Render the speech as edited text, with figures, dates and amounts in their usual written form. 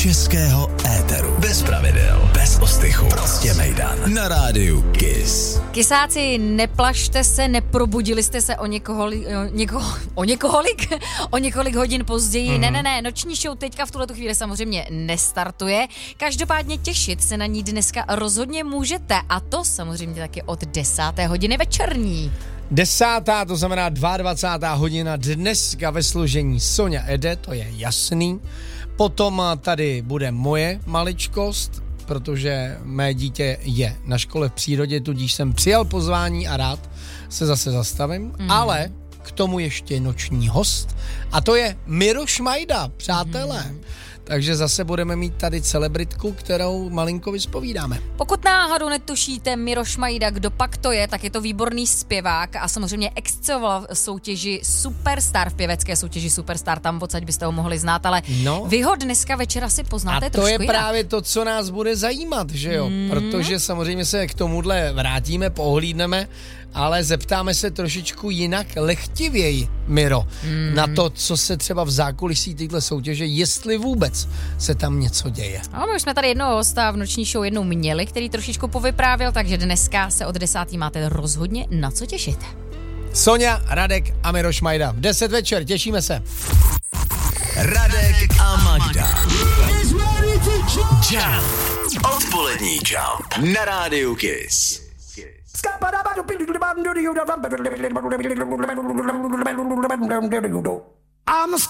českého éteru. Bez pravidel, bez ostychu. Prostě mejdan. Na rádiu Kiss. Kysáci, neplašte se, neprobudili jste se o několik hodin později. Ne, noční show teďka v tuhletu chvíli samozřejmě nestartuje. Každopádně těšit se na ní dneska rozhodně můžete, a to samozřejmě taky od 10. hodiny večerní. 10. to znamená 22. hodina dneska ve složení Sonja Ede, to je jasný. Potom tady bude moje maličkost, protože mé dítě je na škole v přírodě, tudíž jsem přijal pozvání a rád se zase zastavím, ale k tomu ještě noční host a to je Miro Šmajda, přátelé. Takže zase budeme mít tady celebritku, kterou malinko vyspovídáme. Pokud náhodou netušíte Miro Šmajda, kdo pak to je, tak je to výborný zpěvák a samozřejmě exceloval v soutěži Superstar, v pěvecké soutěži Superstar, tam odsaď byste ho mohli znát, ale vy ho dneska večera si poznáte trošku jinak. A to je právě to, co nás bude zajímat, že jo? Protože samozřejmě se k tomuhle vrátíme, pohlídneme, ale zeptáme se trošičku jinak, lehtivěji, Miro, na to, co se třeba v zákulisí téhle soutěže, jestli vůbec se tam něco děje. No, my už jsme tady jednoho hosta v noční show jednou měli, který trošičku povyprávěl, takže dneska se od 10. máte rozhodně na co těšit. Sonja, Radek a Miro Šmajda. V 10 večer, těšíme se. Radek a Magda. Jump. Odpolední Jump na rádiu Kiss. I'm